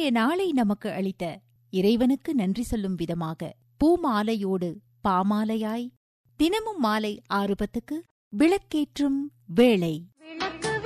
நாளை நமக்கு அளித்த இறைவனுக்கு நன்றி சொல்லும் விதமாக பூமாலையோடு பாமாலையாய் தினமும் மாலை 6:10 விளக்கேற்றும் வேளை.